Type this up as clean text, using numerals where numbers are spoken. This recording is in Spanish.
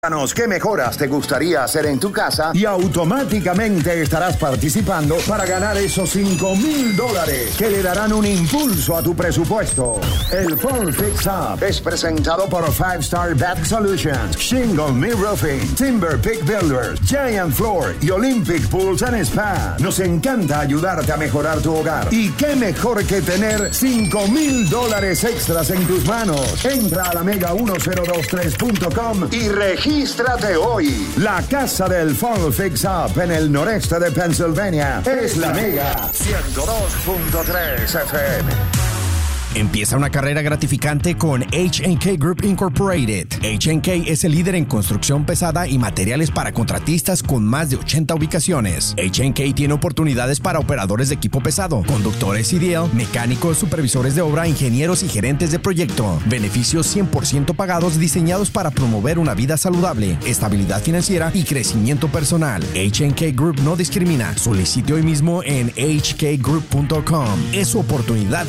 ¿Qué mejoras te gustaría hacer en tu casa? Y automáticamente estarás participando para ganar esos $5,000 que le darán un impulso a tu presupuesto. El Fall Fix Up es presentado por 5 Star Bath Solutions, Shingle Me Roofing, Timber Peak Builders, Giant Floor y Olympic Pools and Spa. Nos encanta ayudarte a mejorar tu hogar. Y qué mejor que tener $5,000 extras en tus manos. Entra a la mega1023.com y regístrate hoy. La casa del Fall Fix Up en el noreste de Pennsylvania es la Mega 102.3 FM. Empieza una carrera gratificante con H&K Group Incorporated. H&K es el líder en construcción pesada y materiales para contratistas con más de 80 ubicaciones. H&K tiene oportunidades para operadores de equipo pesado, conductores CDL, mecánicos, supervisores de obra, ingenieros y gerentes de proyecto. Beneficios 100% pagados diseñados para promover una vida saludable, estabilidad financiera y crecimiento personal. H&K Group no discrimina. Solicite hoy mismo en hkgroup.com. Es su oportunidad